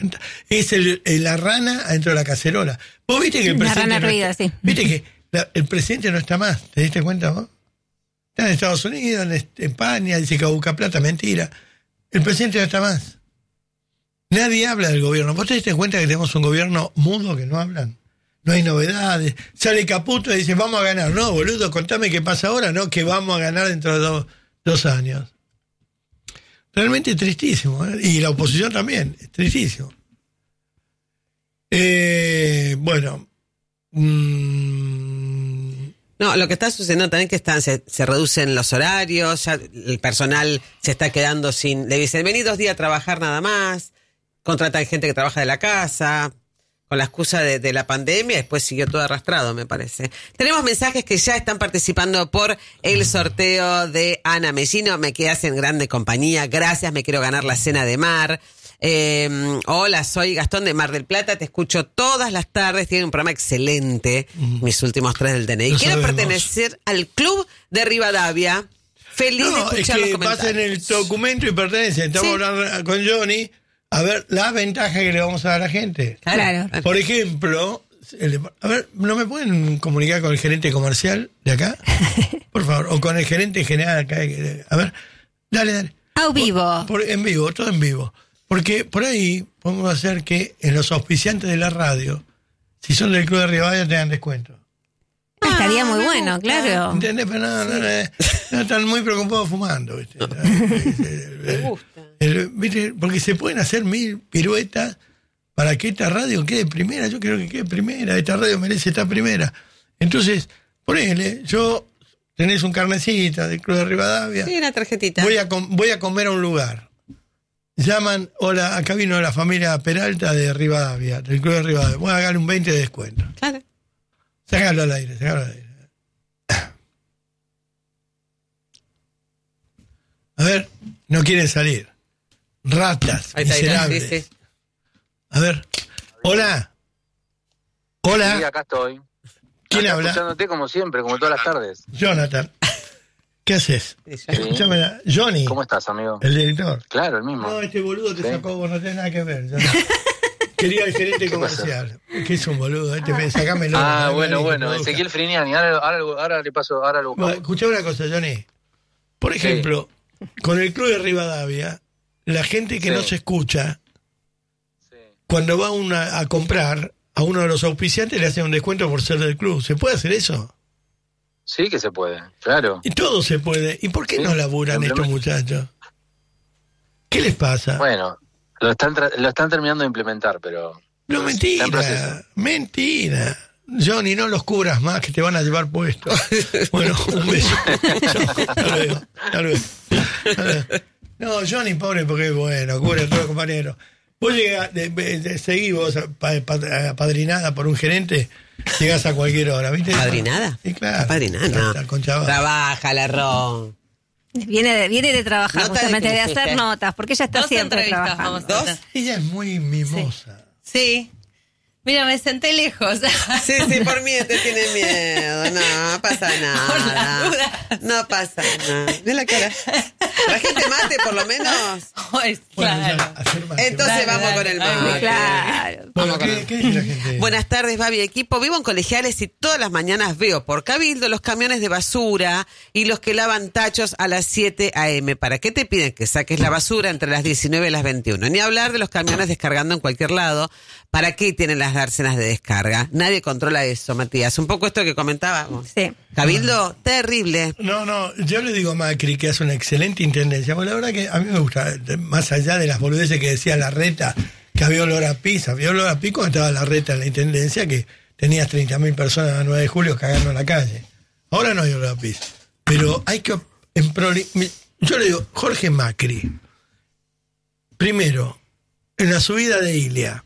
Es la rana adentro de la cacerola. Vos viste que el presidente. La rana ruida, sí. Viste que el presidente no está más. ¿Te diste cuenta vos? Está en Estados Unidos, en España, dice que busca plata, mentira. El presidente no está más. Nadie habla del gobierno. ¿Vos te diste cuenta que tenemos un gobierno mudo que no hablan? No hay novedades. Sale Caputo y dice, vamos a ganar. No, boludo, contame qué pasa ahora, no que vamos a ganar dentro de 2 años. Realmente tristísimo, ¿eh? Y la oposición también, es tristísimo. Bueno. No, lo que está sucediendo también es que se reducen los horarios, ya el personal se está quedando sin... Le dicen, vení 2 días a trabajar nada más, contratan gente que trabaja de la casa, con la excusa de la pandemia, después siguió todo arrastrado, me parece. Tenemos mensajes que ya están participando por el sorteo de Ana Mellino. Me quedas en grande compañía, gracias, me quiero ganar la cena de mar. Hola, soy Gastón de Mar del Plata, te escucho todas las tardes, tiene un programa excelente, mis últimos 3 del DNI. Quiero pertenecer al Club de Rivadavia. Feliz de escuchar los comentarios. Pasa en el documento y pertenece. Estamos hablando con Johnny a ver la ventaja que le vamos a dar a la gente. Claro. Por ejemplo, a ver, ¿no me pueden comunicar con el gerente comercial de acá? Por favor, o con el gerente general acá. A ver, dale. Vivo. En vivo, todo en vivo. Porque por ahí podemos hacer que en los auspiciantes de la radio, si son del Club de Rivadavia, tengan descuento. Estaría muy bueno, claro. ¿Entendés? Pero no están muy preocupados fumando, ¿viste? Me gusta. ¿Viste? Porque se pueden hacer 1000 piruetas para que esta radio quede primera. Yo quiero que quede primera. Esta radio merece estar primera. Entonces, ponele, tenés un carnecito del Club de Rivadavia. Sí, una tarjetita. Voy a comer a un lugar. Llaman, hola, acá vino la familia Peralta de Rivadavia, del Club de Rivadavia. Voy a darle un 20 de descuento. Claro. Sácalo al aire. A ver, no quieren salir. Ratas, miserables. Sí. A ver, hola. Sí, acá estoy. ¿Quién habla? Escuchándote como siempre, como todas las tardes. Jonathan. ¿Qué haces? Sí. Escúchame, Johnny. ¿Cómo estás, amigo? El director. Claro, el mismo. No, este boludo te sacó, vos no tenés nada que ver. Quería el gerente comercial. Que es un boludo, sacámelo. Bueno, Ezequiel Friniani, ahora le paso, ahora lo busco. Bueno, escuchá una cosa, Johnny. Por ejemplo, con el Club de Rivadavia, la gente que no se escucha, cuando va a comprar a uno de los auspiciantes le hacen un descuento por ser del club. ¿Se puede hacer eso? Sí que se puede, claro. Y todo se puede. ¿Y por qué no laburan estos muchachos? ¿Qué les pasa? Bueno, lo están terminando de implementar, pero... No, mentira. Johnny, no los cubras más, que te van a llevar puesto. Bueno, un beso. Hasta luego. No, Johnny, pobre, porque es bueno, cubre a todos los compañeros. Vos llegás, seguís vos apadrinada por un gerente, llegás a cualquier hora, ¿viste? ¿Padrinada? Sí, claro. Padrinada, no. Trabaja la Ron. Viene de trabajar, justamente de hacer notas, porque ella está siempre trabajando. ¿2? Ella es muy mimosa. Sí. Mira, me senté lejos. Sí, por mí te tiene miedo. No pasa nada. No pasa nada. Ve la cara. ¿Trajiste mate, por lo menos? Ay, claro. Entonces vamos con el mate. Claro. Bueno, ¿qué dice la gente? Buenas tardes, Babi, equipo. Vivo en Colegiales y todas las mañanas veo por Cabildo los camiones de basura y los que lavan tachos a las 7 a.m. ¿Para qué te piden que saques la basura entre las 19 y las 21? Ni hablar de los camiones descargando en cualquier lado. ¿Para qué tienen las dársenas de descarga? Nadie controla eso, Matías. Un poco esto que comentábamos. Sí. Cabildo, terrible. No, yo le digo a Macri que hace una excelente intendencia. Bueno, la verdad que a mí me gusta, más allá de las boludeces que decía Larreta, que había olor a pis cuando estaba Larreta en la intendencia, que tenías 30.000 personas a 9 de julio cagando en la calle. Ahora no hay olor a pis. Pero hay que... Yo le digo, Jorge Macri, primero, en la subida de Ilia,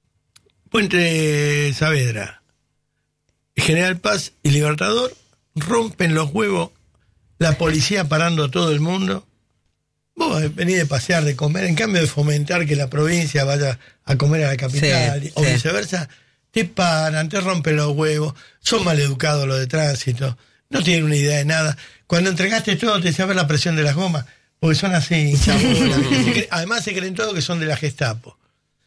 Puente Saavedra, General Paz y Libertador, rompen los huevos, la policía parando a todo el mundo. Vos venís de pasear, de comer, en cambio de fomentar que la provincia vaya a comer a la capital o viceversa, te paran, te rompen los huevos, son maleducados los de tránsito, no tienen una idea de nada. Cuando entregaste todo te sabe la presión de las gomas, porque son así, chabolas. Además se creen todo que son de la Gestapo.